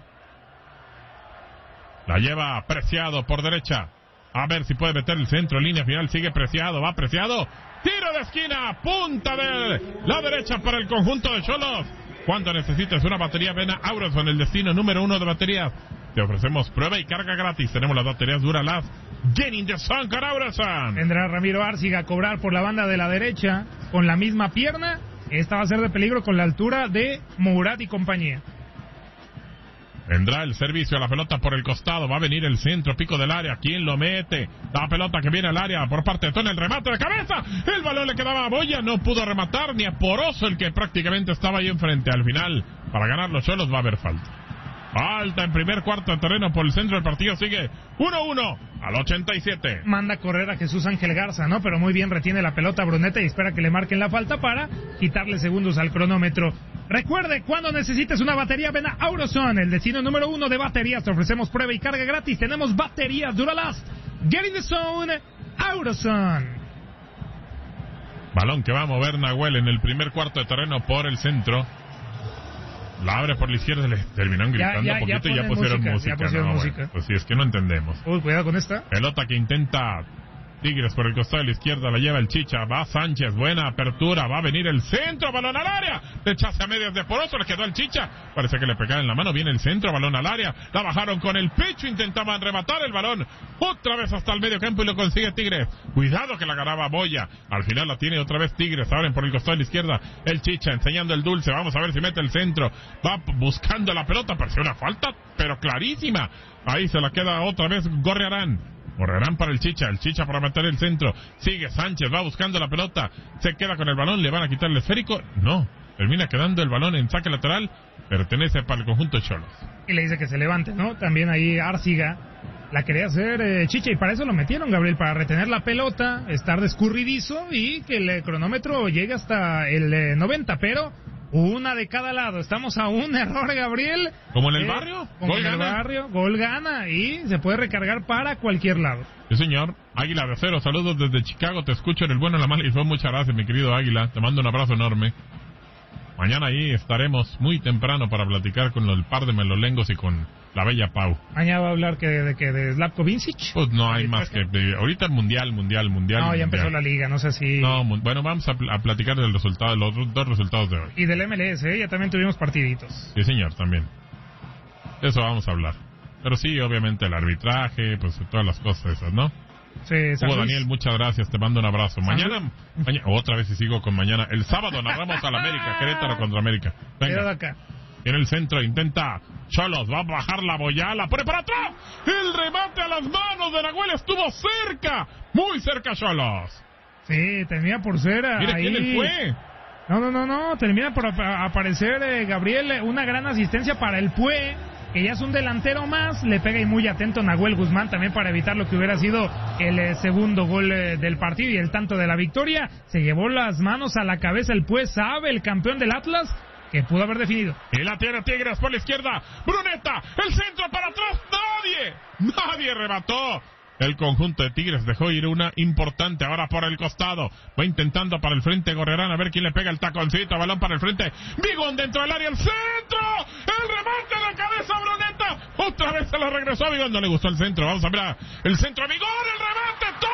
La lleva Preciado por derecha. A ver si puede meter el centro. Línea final, sigue Preciado. Va Preciado. Tiro de esquina. Punta de la derecha para el conjunto de Xolos. Cuando necesites una batería, ven a Auroson, el destino número uno de baterías. Te ofrecemos prueba y carga gratis. Tenemos las baterías Duralast. Getting the sun con Auroson. Tendrá Ramiro Arciga a cobrar por la banda de la derecha con la misma pierna. Esta va a ser de peligro con la altura de Murat y compañía. Vendrá el servicio a la pelota por el costado. Va a venir el centro, pico del área. ¿Quién lo mete? La pelota que viene al área por parte de Tony. El remate de cabeza. El balón le quedaba a Boya. No pudo rematar ni a Poroso, el que prácticamente estaba ahí enfrente. Al final, para ganar los Xolos va a haber falta. Falta en primer cuarto de terreno por el centro del partido. Sigue uno uno al ochenta y siete. Manda a correr a Jesús Ángel Garza, ¿no? Pero muy bien retiene la pelota Bruneta y espera que le marquen la falta para quitarle segundos al cronómetro. Recuerde, cuando necesites una batería, ven a Auroson, el destino número uno de baterías. Te ofrecemos prueba y carga gratis. Tenemos baterías Duralast. Get in the zone, Auroson. Balón que va a mover Nahuel en el primer cuarto de terreno por el centro. La abre por la izquierda, le terminan gritando ya, ya, un poquito ya y ya pusieron música, música. ya pusieron no, música. Bueno, pues sí, es que no entendemos. Uy, cuidado con esta. Pelota que intenta Tigres por el costado de la izquierda, la lleva el Chicha, va Sánchez, buena apertura, va a venir el centro, balón al área, rechace a medias de Poroso, le quedó el Chicha, parece que le pegaba en la mano, viene el centro, balón al área, la bajaron con el pecho, intentaban rematar el balón, otra vez hasta el medio campo y lo consigue Tigres, cuidado que la ganaba Boya, al final la tiene otra vez Tigres, abren por el costado de la izquierda, el Chicha enseñando el dulce, vamos a ver si mete el centro, va buscando la pelota, pareció una falta, pero clarísima, ahí se la queda otra vez Gorriarán. Correrán para el Chicha, el Chicha para meter el centro, sigue Sánchez, va buscando la pelota, se queda con el balón, le van a quitar el esférico, no, termina quedando el balón en saque lateral, pertenece para el conjunto de Xolos. Y le dice que se levante, ¿no? También ahí Arciga la quería hacer eh, Chicha y para eso lo metieron, Gabriel, para retener la pelota, estar de escurridizo y que el cronómetro llegue hasta el eh, noventa, pero una de cada lado. Estamos a un error, Gabriel. ¿Como en el eh, barrio? Como ¿Gol en el gana? barrio, gol gana y se puede recargar para cualquier lado. Sí, señor. Águila de Acero, saludos desde Chicago. Te escucho en el bueno, en la mala y fue. Muchas gracias, mi querido Águila. Te mando un abrazo enorme. Mañana ahí estaremos muy temprano para platicar con el par de melolengos y con la bella Pau. Mañana va a hablar que de que de Zlatko Vincic. Pues no hay más que... De, ahorita el mundial, mundial, mundial. No, ya mundial. empezó la liga, no sé si... No, mu- bueno, vamos a, pl- a platicar del resultado, de los dos resultados de hoy. Y del M L S, ¿eh? Ya también tuvimos partiditos. Sí, señor, también. Eso vamos a hablar. Pero sí, obviamente, el arbitraje, pues todas las cosas esas, ¿no? Sí, San Hugo Luis. Daniel, muchas gracias, te mando un abrazo. San Mañana, mañana, otra vez y sigo con mañana. El sábado narramos al América, Querétaro contra América. Quédate Venga, acá. en el centro intenta Xolos, va a bajar la boyala, pone para atrás. El remate a las manos de Nahuel estuvo cerca, muy cerca Xolos. Sí, termina por ser Mire ahí. quién le fue. No, no, no, no, termina por ap- aparecer eh, Gabriel, eh, una gran asistencia para el Pue, que ya es un delantero más, le pega y muy atento Nahuel Guzmán también para evitar lo que hubiera sido el eh, segundo gol eh, del partido y el tanto de la victoria. Se llevó las manos a la cabeza el Pue, sabe el campeón del Atlas que pudo haber definido. Y la tiene Tigres por la izquierda. Bruneta, el centro para atrás. Nadie, nadie remató. El conjunto de Tigres dejó ir una importante ahora por el costado. Va intentando para el frente Gorrerán a ver quién le pega el taconcito. Balón para el frente. Bigón dentro del área. El centro. El remate de cabeza Bruneta. Otra vez se lo regresó a Bigón. No le gustó el centro. Vamos a ver el centro. Bigón. El remate.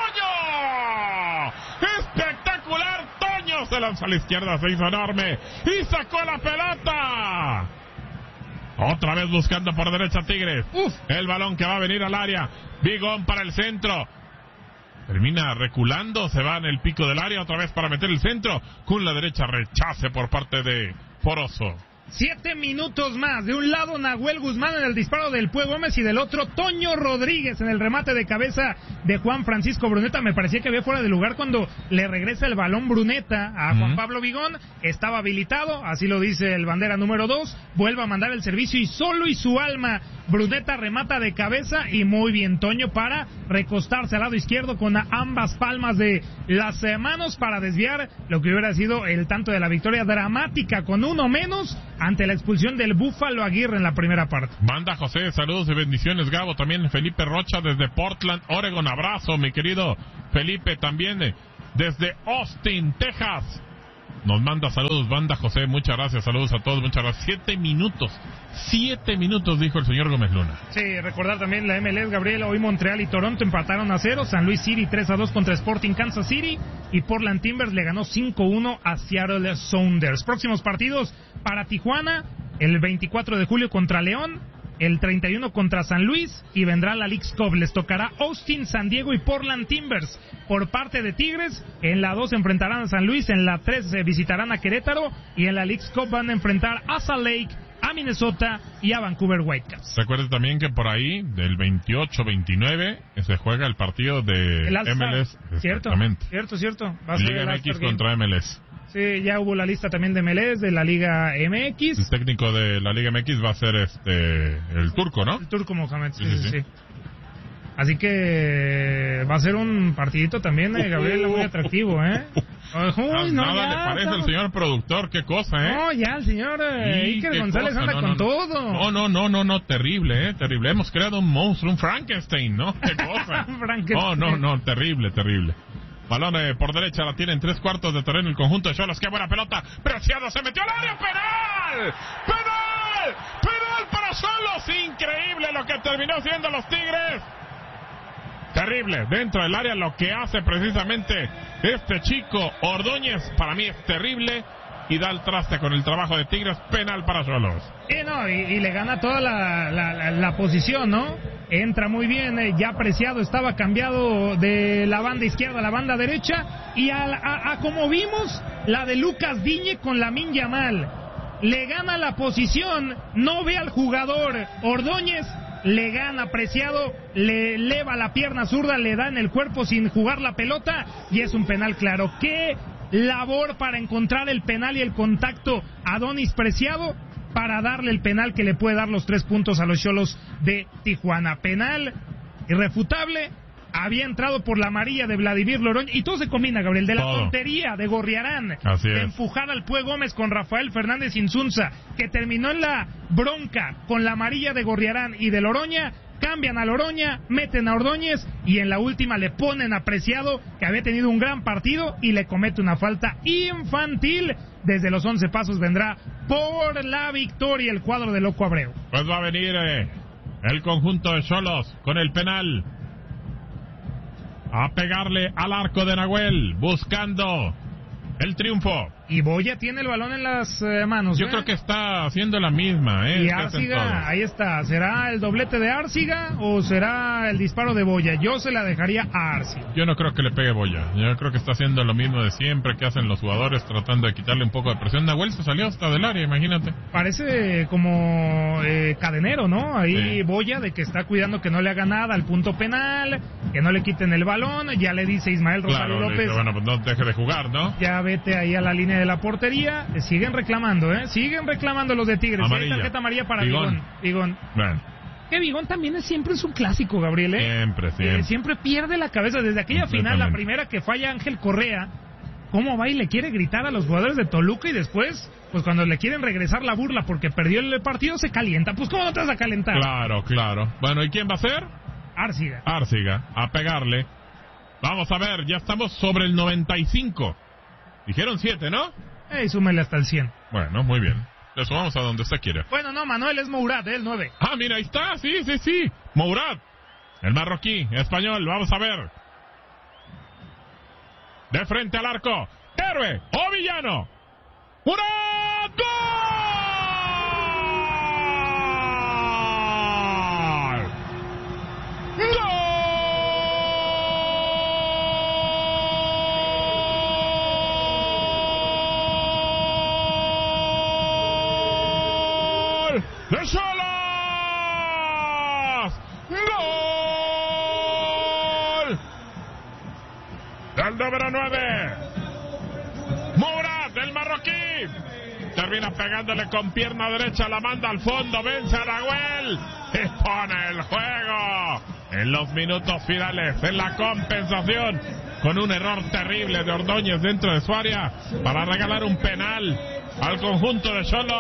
Toño. Espectacular. Toño se lanzó a la izquierda. Se hizo enorme. Y sacó la pelota. Otra vez buscando por derecha Tigres. Uf. El balón que va a venir al área. Bigón para el centro. Termina reculando. Se va en el pico del área otra vez para meter el centro. Con la derecha rechace por parte de Poroso. Siete minutos más. De un lado Nahuel Guzmán en el disparo del Pue Gómez y del otro Toño Rodríguez en el remate de cabeza de Juan Francisco Bruneta. Me parecía que había fuera de lugar cuando le regresa el balón Bruneta a Juan Uh-huh. Pablo Bigón. Estaba habilitado, así lo dice el bandera número dos. Vuelve a mandar el servicio y solo y su alma Bruneta remata de cabeza y muy bien Toño para recostarse al lado izquierdo con ambas palmas de las manos para desviar lo que hubiera sido el tanto de la victoria dramática con uno menos. ante la expulsión del Búfalo Aguirre en la primera parte. Manda José, saludos y bendiciones, Gabo. También Felipe Rocha desde Portland, Oregon. Abrazo, mi querido Felipe. También eh, desde Austin, Texas. Nos manda saludos, banda José, muchas gracias, saludos a todos, muchas gracias. Siete minutos, siete minutos, dijo el señor Gómez Luna. Sí, recordar también la M L S, Gabriel, hoy Montreal y Toronto empataron a cero, San Luis City tres a dos contra Sporting Kansas City, y Portland Timbers le ganó cinco uno a Seattle Sounders. Próximos partidos para Tijuana, el veinticuatro de julio contra León, el treinta y uno contra San Luis, y vendrá la Leagues Cup. Les tocará Austin, San Diego y Portland Timbers. Por parte de Tigres, en la dos enfrentarán a San Luis, en la tres eh, visitarán a Querétaro, y en la Leagues Cup van a enfrentar a Salt Lake, a Minnesota y a Vancouver Whitecaps. Recuerde también que por ahí, del veintiocho veintinueve, se juega el partido de el M L S. Cierto, cierto, cierto. Va a ser Liga el M X All-Star contra Game. M L S. Sí, ya hubo la lista también de M L S, de la Liga M X. El técnico de la Liga M X va a ser este el turco, ¿no? El turco Mohamed, sí, Sí, sí, sí, sí. sí. Así que va a ser un partidito también, eh, Gabriel, muy atractivo, ¿eh? Uy, no, Nada ya, le parece estamos- al señor productor, qué cosa, ¿eh? No, ya el señor eh, Sí, Iker qué González cosa, anda no, con no, todo. No, no, no, no, no, terrible, ¿eh? Terrible. Hemos creado un monstruo, un Frankenstein, ¿no? Qué cosa. Frankenstein. No, no, no, terrible, terrible. Balón eh, por derecha, la tiene en tres cuartos de terreno el conjunto de Xolos. ¡Qué buena pelota! Preciado se metió al área. ¡Penal! ¡Penal! ¡Penal para Xolos! Increíble lo que terminó siendo los Tigres. Terrible. Dentro del área lo que hace precisamente este chico Ordóñez, para mí es terrible. Y da el traste con el trabajo de Tigres. Penal para Xolos. Sí, no, y, y le gana toda la, la, la, la posición, ¿no? Entra muy bien, eh, ya Preciado estaba cambiado de la banda izquierda a la banda derecha, y a, a, a como vimos, la de Lucas Diñe con Lamine Yamal. Le gana la posición, no ve al jugador Ordóñez, le gana Preciado, le eleva la pierna zurda, le da en el cuerpo sin jugar la pelota, y es un penal claro. ¿Qué labor para encontrar el penal y el contacto a Adonis Preciado para darle el penal que le puede dar los tres puntos a los Xolos de Tijuana? Penal irrefutable, había entrado por la amarilla de Vladimir Loroño, y todo se combina, Gabriel, de la Todo. tontería de Gorriarán, Así de es. empujar al Pue Gómez con Rafael Fernández Insunza, que terminó en la bronca con la amarilla de Gorriarán y de Loroña. Cambian a Loroña, meten a Ordóñez, y en la última le ponen a Preciado, que había tenido un gran partido, y le comete una falta infantil. Desde los once pasos vendrá por la victoria el cuadro de Loco Abreu. Pues va a venir eh, el conjunto de Xolos con el penal a pegarle al arco de Nahuel, buscando el triunfo. Y Boya tiene el balón en las eh, manos. Yo ¿eh? creo que está haciendo la misma, ¿eh? Y que hacen todos. Arciga, ahí está. ¿Será el doblete de Arciga o será el disparo de Boya? Yo se la dejaría a Arciga. Yo no creo que le pegue Boya. Yo creo que está haciendo lo mismo de siempre que hacen los jugadores, tratando de quitarle un poco de presión. Nahuel se salió hasta del área, imagínate. Parece como eh, cadenero, ¿no? Ahí Sí. Boya, de que está cuidando que no le haga nada al punto penal, que no le quiten el balón. Ya le dice Ismael Rosario Claro, le López, dice, bueno, pues no deje de jugar, ¿no? ya vete ahí a la línea de la portería. Siguen reclamando, ¿eh? Siguen reclamando los de Tigres. Y hay Amarilla. tarjeta amarilla para Bigón. Bigón. Bigón. Bueno, Que Bigón también es siempre es un clásico, Gabriel, ¿eh? siempre, siempre. Eh, siempre pierde la cabeza. Desde aquella final, la Completamente. primera que falla Ángel Correa, ¿cómo va y le quiere gritar a los jugadores de Toluca? Y después, pues cuando le quieren regresar la burla porque perdió el partido, se calienta. Pues ¿cómo no te vas a calentar? Claro, claro. Bueno, ¿y quién va a ser? Arciga. Arciga, a pegarle. Vamos a ver, ya estamos sobre el noventa y cinco. Dijeron siete, ¿no? Eh, y súmele hasta el cien. Bueno, muy bien. Le sumamos a donde usted quiera. Bueno, no, Manuel es Mourad, ¿eh? El nueve. Ah, mira, ahí está, sí, sí, sí. Mourad, el marroquí, español, vamos a ver. De frente al arco. Héroe o villano. ¡Mourad! ¡Gol! ¡Gol! ¡De Xolos! ¡Gol! Del número nueve. Mourad, el marroquí. Termina pegándole con pierna derecha, la manda al fondo, vence a Nahuel y pone el juego en los minutos finales, en la compensación, con un error terrible de Ordóñez dentro de su área para regalar un penal al conjunto de Xolos.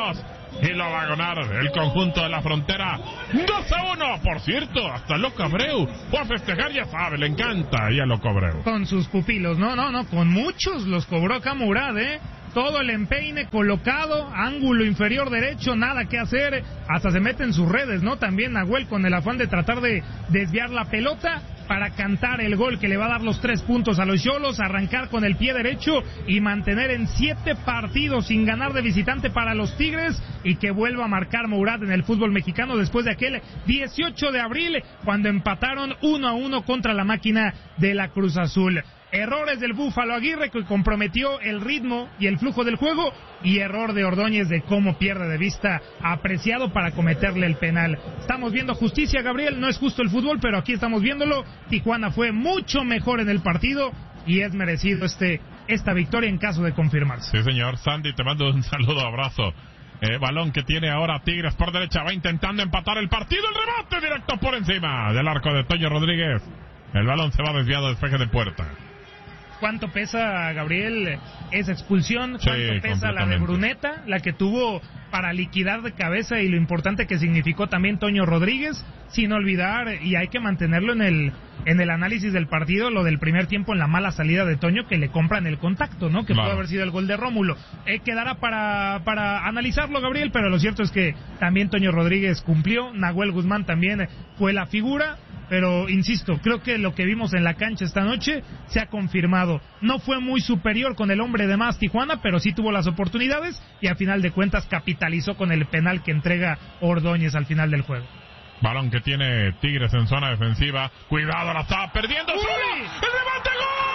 y lo va a ganar el conjunto de la Frontera dos a uno. Por cierto, hasta Loco Abreu fue a festejar, ya sabe, le encanta y a Loco Abreu. Con sus pupilos, no, no, no, con muchos los cobró acá Mourad, ¿eh? Todo el empeine colocado, ángulo inferior derecho, nada que hacer, hasta se mete en sus redes, ¿no? También Nahuel con el afán de tratar de desviar la pelota para cantar el gol que le va a dar los tres puntos a los Xolos, arrancar con el pie derecho y mantener en siete partidos sin ganar de visitante para los Tigres y que vuelva a marcar Mourad en el fútbol mexicano después de aquel dieciocho de abril cuando empataron uno a uno contra la máquina de la Cruz Azul. Errores del Búfalo Aguirre que comprometió el ritmo y el flujo del juego y error de Ordóñez de cómo pierde de vista apreciado para cometerle el penal. Estamos viendo justicia, Gabriel, no es justo el fútbol, pero aquí estamos viéndolo. Tijuana fue mucho mejor en el partido y es merecido este esta victoria en caso de confirmarse. Sí, señor. Sandy, te mando un saludo, abrazo. Eh, balón que tiene ahora Tigres por derecha, va intentando empatar el partido, el remate directo por encima del arco de Toño Rodríguez. El balón se va desviado del despeje de puerta. ¿Cuánto pesa, Gabriel, esa expulsión? ¿Cuánto sí, pesa la de Bruneta? La que tuvo para liquidar de cabeza y lo importante que significó también Toño Rodríguez, sin olvidar, y hay que mantenerlo en el en el análisis del partido, lo del primer tiempo en la mala salida de Toño, que le compran el contacto, ¿no? Que claro, puede haber sido el gol de Rómulo. Eh, quedará para, para analizarlo, Gabriel, pero lo cierto es que también Toño Rodríguez cumplió, Nahuel Guzmán también fue la figura. Pero, insisto, creo que lo que vimos en la cancha esta noche se ha confirmado. No fue muy superior con el hombre de más Tijuana, pero sí tuvo las oportunidades y a final de cuentas capitalizó con el penal que entrega Ordóñez al final del juego. Balón que tiene Tigres en zona defensiva. Cuidado, la estaba perdiendo. ¡Uy! ¡El remate,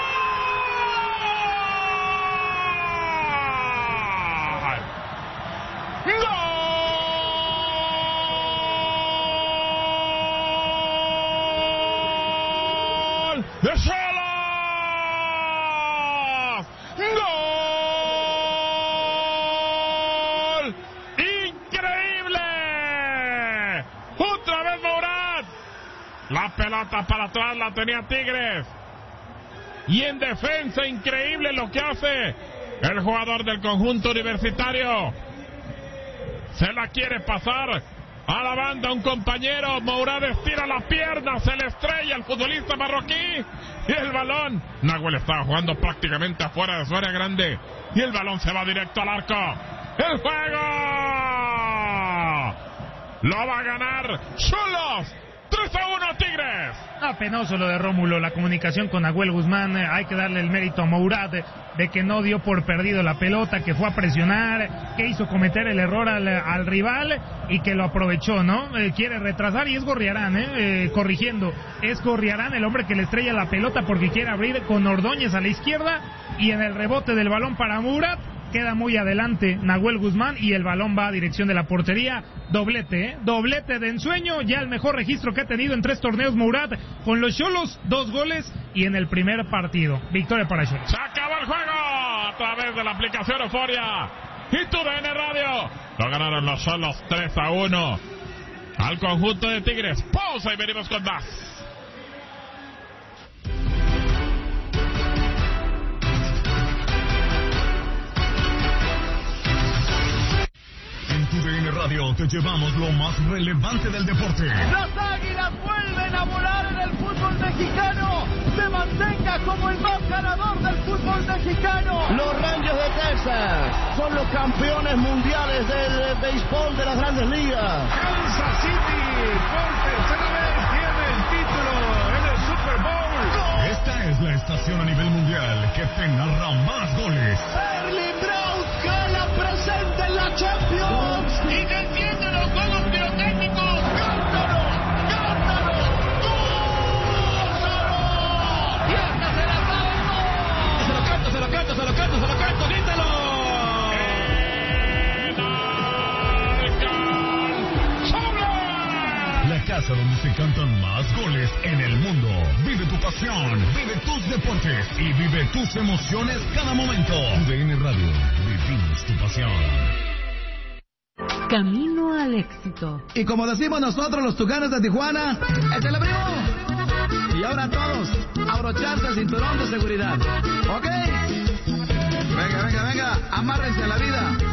gol! ¡Gol! ¡De Xolos! ¡Gol! ¡Increíble! ¡Otra vez Mourad! La pelota para atrás la tenía Tigres. Y en defensa, increíble lo que hace el jugador del conjunto universitario. Se la quiere pasar a la banda un compañero, Mourad estira la pierna, se le estrella el futbolista marroquí y el balón, Nahuel estaba jugando prácticamente afuera de su área grande y el balón se va directo al arco. ¡El juego! ¡Lo va a ganar Xolos! tres a uno Tigres. Ah, penoso lo de Rómulo, la comunicación con Nahuel Guzmán, eh, hay que darle el mérito a Mourad de, de que no dio por perdido la pelota, que fue a presionar, que hizo cometer el error al, al rival y que lo aprovechó, ¿no? Eh, quiere retrasar y es Gorriarán, eh, eh, corrigiendo, es Gorriarán el hombre que le estrella la pelota porque quiere abrir con Ordóñez a la izquierda y en el rebote del balón para Mourad queda muy adelante Nahuel Guzmán y el balón va a dirección de la portería. Doblete, ¿eh? Doblete de ensueño, ya el mejor registro que ha tenido en tres torneos Mourad con los Xolos, dos goles y en el primer partido. Victoria para Xolos. Se acabó el juego a través de la aplicación Euforia y tu D N Radio. Lo ganaron los Xolos tres a uno al conjunto de Tigres. Pausa y venimos con más. Tu D N Radio te llevamos lo más relevante del deporte. Las Águilas vuelven a volar en el fútbol mexicano. Se mantenga como el más ganador del fútbol mexicano. Los Rangers de Texas son los campeones mundiales del béisbol de las Grandes Ligas. Kansas City por tercera vez tiene el título en el Super Bowl. Esta es la estación a nivel mundial que te narra más goles. Erling Braut gana presente en la Champions. Y defiende los juegos pirotécnicos. ¡Cántalo! ¡Cántalo! ¡Gózalo! ¡Y esta se la sabe! ¡Se lo canto, se lo canto, se lo canto, se lo canto! ¡Grítalo! La casa donde se cantan más goles en el mundo. Vive tu pasión, vive tus deportes y vive tus emociones cada momento. U D N Radio, vivimos tu pasión. Camino al éxito. Y como decimos nosotros los Tucanes de Tijuana, ¡échale, primo! Y ahora todos, abrocharse el cinturón de seguridad. ¿Ok? Venga, venga, venga, amárrense a la vida.